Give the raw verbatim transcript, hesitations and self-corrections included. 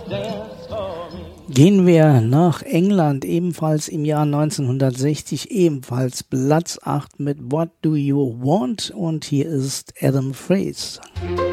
Gehen wir nach England, ebenfalls im Jahr neunzehnhundertsechzig, ebenfalls Platz acht mit What Do You Want? Und hier ist Adam Fraze.